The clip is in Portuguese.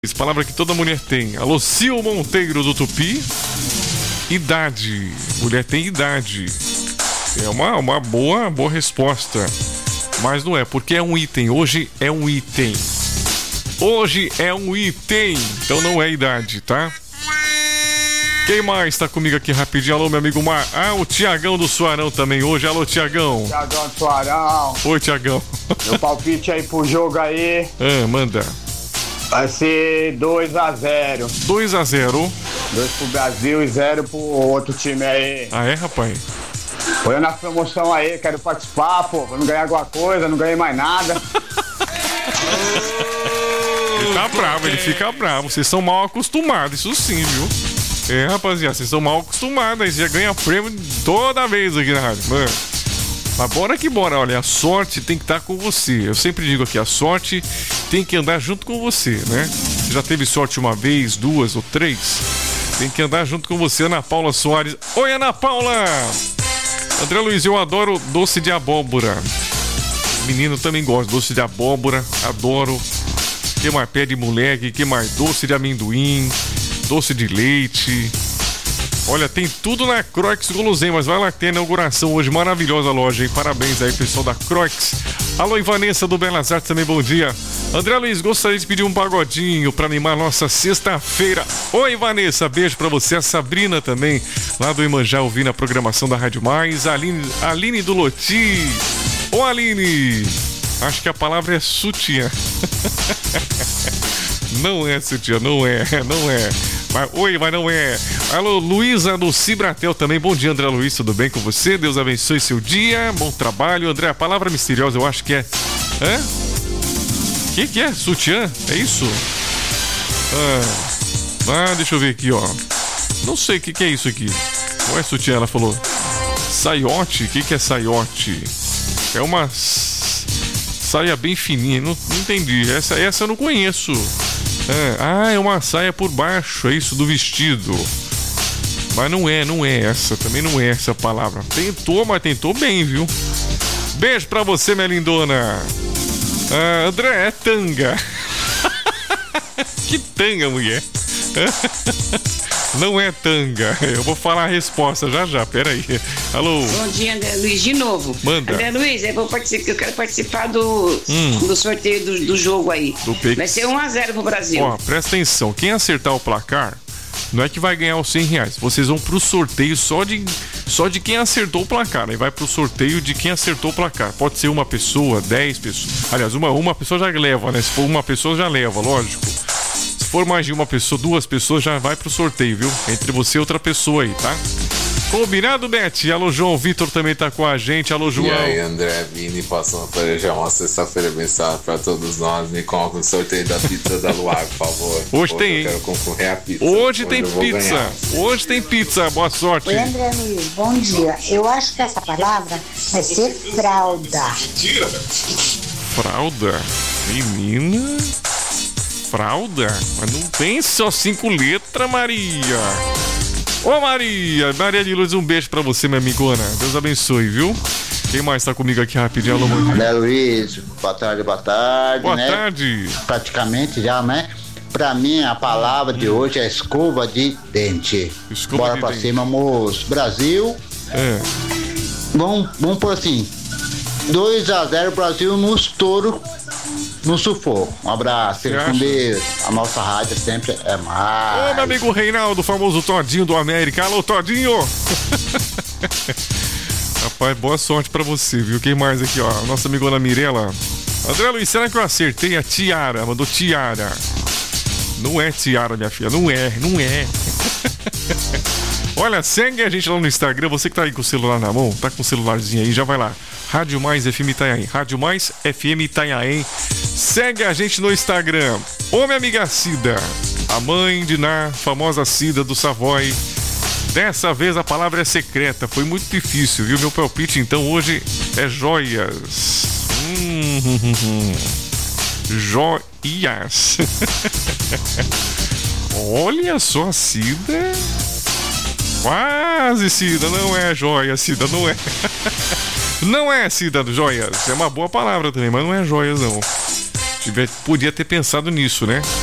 Essa palavra que toda mulher tem. Alô, Sil Monteiro do Tupi. Idade. Mulher tem idade. É uma boa resposta. Mas não é, porque é um item. Hoje é um item. Hoje é um item. Então não é idade, tá? Quem mais tá comigo aqui rapidinho? Alô, meu amigo Mar. Ah, o Tiagão do Suarão também hoje. Alô, Tiagão. Tiagão do Suarão. Oi, Tiagão. Meu palpite aí pro jogo aí. Manda. Vai ser 2-0. 2-0. 2 pro Brasil e 0 pro outro time aí. Ah, é, rapaz? Foi na promoção aí, quero participar, pô. Vamos ganhar alguma coisa, não ganhei mais nada. Ele tá bravo, ele fica bravo. Vocês são mal acostumados, isso sim, viu? É, rapaziada, vocês são mal acostumados. Aí você já ganha prêmio toda vez aqui na rádio. Mano. Mas bora que bora, olha, a sorte tem que estar com você. Eu sempre digo aqui, a sorte tem que andar junto com você, né? Você já teve sorte uma vez, 2 ou 3? Tem que andar junto com você, Ana Paula Soares. Oi, Ana Paula! André Luiz, eu adoro doce de abóbora. Menino também gosta de doce de abóbora, adoro. Que mais pé de moleque, que mais doce de amendoim, doce de leite. Olha, tem tudo na Croix Guloseimas. Vai lá que tem a inauguração hoje, maravilhosa loja, hein? Parabéns aí, pessoal da Croix. Alô, Ivanessa do Belas Artes também, bom dia. André Luiz, gostaria de pedir um pagodinho pra animar nossa sexta-feira. Oi, Vanessa, beijo pra você. A Sabrina também, lá do Imanjá, ouvindo a programação da Rádio Mais. A Aline do Loti. Ô, Aline, acho que a palavra é sutiã. Não é sutiã, não é. Mas não é. Alô, Luísa do Cibratel também. Bom dia, André Luiz, tudo bem com você? Deus abençoe seu dia, bom trabalho. André, a palavra misteriosa eu acho que é... Que é? Sutiã? É isso? Deixa eu ver aqui, ó. Não sei o que é isso aqui. Não é sutiã, ela falou. Saiote? O que é saiote? É uma saia bem fininha. Não entendi. Essa eu não conheço. É uma saia por baixo, é isso do vestido. Mas não é essa, também não é essa palavra. Tentou, mas tentou bem, viu? Beijo pra você, minha lindona. André, é tanga. Que tanga, mulher? Não é tanga. Eu vou falar a resposta já, peraí. Alô? Bom dia, André Luiz, de novo. Manda. André Luiz, eu quero participar do sorteio do jogo aí. Vai ser 1-0 pro Brasil. Ó, presta atenção, quem acertar o placar, não é que vai ganhar os R$100. Vocês vão pro sorteio só de quem acertou o placar. Aí vai pro sorteio de quem acertou o placar. Pode ser uma pessoa, 10 pessoas. Aliás, uma pessoa já leva, né? Se for uma pessoa, já leva, lógico. Se for mais de uma pessoa, 2 pessoas, já vai pro sorteio, viu? Entre você e outra pessoa aí, tá? Combinado, Beth? Alô, João Vitor também tá com a gente. Alô, João. E aí, André, Vini, passando para desejar uma sexta-feira abençoada pra todos nós. Me coloca no sorteio da pizza da Luar, por favor. Hoje tem, hein? Eu quero concorrer à pizza. Hoje tem pizza. Hoje tem pizza. Boa sorte. Oi, André Luiz, bom dia. Eu acho que essa palavra vai ser fralda. Fralda? Menina? Fralda? Mas não tem só 5 letras, Maria. Ô, Maria de Luz, um beijo pra você, minha amigona. Deus abençoe, viu? Quem mais tá comigo aqui rapidinho? Alô, André Luiz, boa tarde. Boa tarde. Praticamente já, né? Pra mim, a palavra de hoje é escova de dente. Bora pra cima, moço. Brasil. Vamos por assim. 2-0 Brasil no estouro, no sufoco. Um abraço, fica com Deus. A nossa rádio sempre é mais. Ô, meu amigo Reinaldo, famoso Todinho do América. Alô, Todinho! Rapaz, boa sorte pra você, viu? Quem mais aqui, ó? Nossa amigona Mirella. André Luiz, será que eu acertei a tiara? Mandou tiara. Não é tiara, minha filha. Não é. Olha, segue a gente lá no Instagram. Você que tá aí com o celular na mão, tá com o celularzinho aí, já vai lá. Rádio Mais FM Itanhaém. Rádio Mais FM Itanhaém. Segue a gente no Instagram. Ô, minha amiga Cida, a mãe de Ná, famosa Cida do Savoy. Dessa vez a palavra é secreta. Foi muito difícil, viu? Meu palpite, então, hoje é joias. Joias. Olha só, Cida. Quase, Cida. Não é joia, Cida, não é. Não é, Cida, joias. É uma boa palavra também, mas não é joias, não. Podia ter pensado nisso, né?